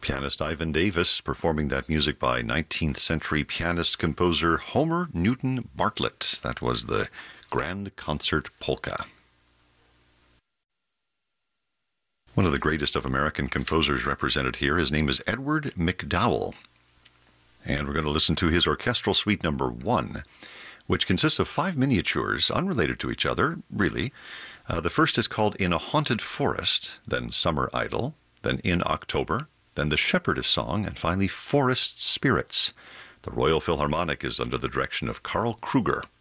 Pianist Ivan Davis performing that music by 19th century pianist-composer Homer Newton Bartlett. That was the Grand Concert Polka. One of the greatest of American composers represented here. His name is Edward MacDowell. And we're going to listen to his Orchestral Suite Number 1, which consists of 5 miniatures unrelated to each other, really. The first is called In a Haunted Forest, then Summer Idyll, then In October, then The Shepherdess Song, and finally Forest Spirits. The Royal Philharmonic is under the direction of Carl Kruger.